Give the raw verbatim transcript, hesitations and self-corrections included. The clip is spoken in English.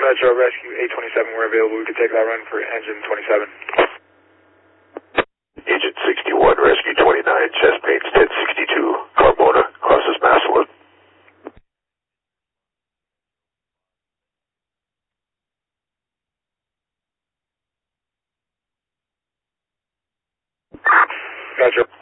Metro Rescue eight twenty-seven, we're available. We could take that run for engine twenty-seven. Agent sixty-one, Rescue twenty-nine, chest pains ten sixty-two, Carbona, crosses Massillon. Metro.